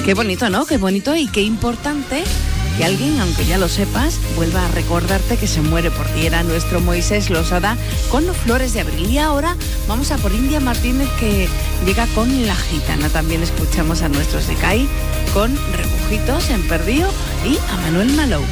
Qué bonito, ¿no? Qué bonito y qué importante que alguien, aunque ya lo sepas, vuelva a recordarte que se muere por ti. Era nuestro Moisés Losada con Flores de Abril. Y ahora vamos a por India Martínez, que llega con La Gitana. También escuchamos a nuestros de CAI con Rebujitos en Perdido y a Manuel Malou.